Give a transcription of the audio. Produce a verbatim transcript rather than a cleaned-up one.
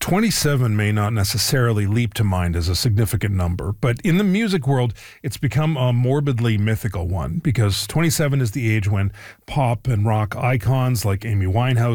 twenty-seven may not necessarily leap to mind as a significant number, but in the music world, it's become a morbidly mythical one because twenty-seven is the age when pop and rock icons like Amy Winehouse